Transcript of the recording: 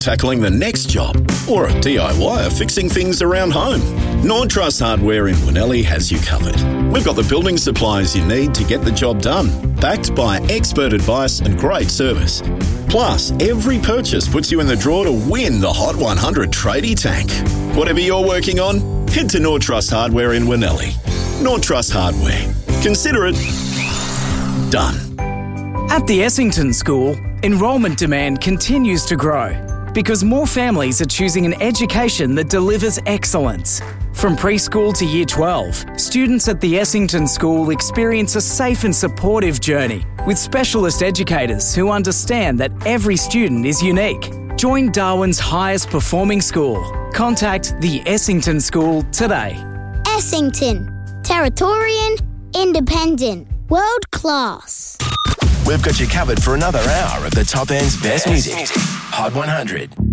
tackling the next job, or a DIYer fixing things around home. Nord Truss Hardware in Winnellie has you covered. We've got the building supplies you need to get the job done, backed by expert advice and great service. Plus, every purchase puts you in the draw to win the Hot 100 tradie tank. Whatever you're working on, head to Nord Truss Hardware in Winnellie. Nord Truss Hardware. Consider it done. At the Essington School, enrolment demand continues to grow because more families are choosing an education that delivers excellence. From preschool to year 12, students at the Essington School experience a safe and supportive journey with specialist educators who understand that every student is unique. Join Darwin's highest performing school. Contact the Essington School today. Essington. Territorian, independent, world class. We've got you covered for another hour of the top end's best music. Hot 100.